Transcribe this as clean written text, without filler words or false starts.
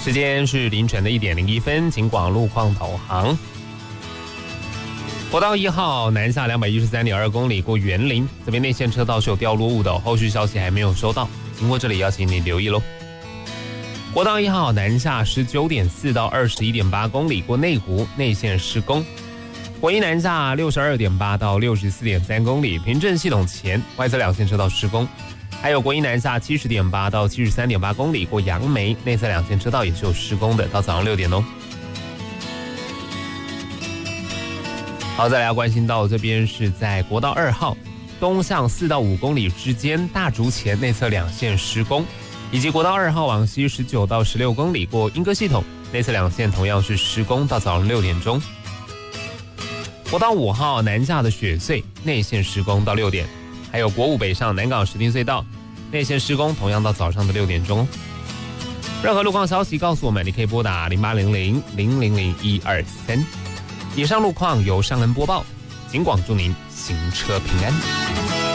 时间是凌晨的1点01分，警广路况导航。国道1号南下213.2公里过园林，这边内线车道是有掉落物的，后续消息还没有收到，经过这里要请你留意咯。国道1号南下19.4到21.8公里过内湖，内线施工。国一南下62.8到64.3公里，平镇系统前外侧两线车道施工。还有国一南下70.8到73.8公里过杨梅，内侧两线车道也是有施工的，到早上6点哦。好，再来要关心到这边是在国道2号东向4到5公里之间，大竹前内侧两线施工，以及国道2号往西19到16公里过莺歌系统，内侧两线同样是施工，到早上6点钟。国道5号南下的雪隧内线施工到6点。还有国5北上南港石碇隧道内线施工，同样到早上的6点钟。任何路况消息告诉我们，你可以拨打0800-000-123。以上路况由尚恩播报，警广祝您行车平安。